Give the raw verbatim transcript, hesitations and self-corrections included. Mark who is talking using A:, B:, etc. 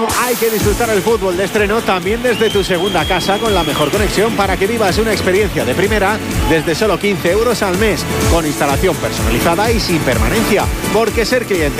A: hay que disfrutar el fútbol de estreno también desde tu segunda casa con la mejor conexión para que vivas una experiencia de primera desde solo quince euros al mes, con instalación personalizada y sin permanencia, porque ser cliente